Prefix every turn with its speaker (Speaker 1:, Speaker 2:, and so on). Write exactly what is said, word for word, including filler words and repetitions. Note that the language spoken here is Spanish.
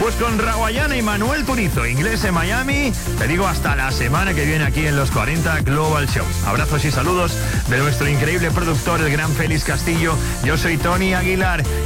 Speaker 1: Pues con Rawayana y Manuel Turizo, Inglés en Miami. Te digo hasta la semana que viene aquí en los cuarenta Global Show. Abrazos y saludos de nuestro increíble productor, el gran Félix Castillo. Yo soy Tony Aguilar.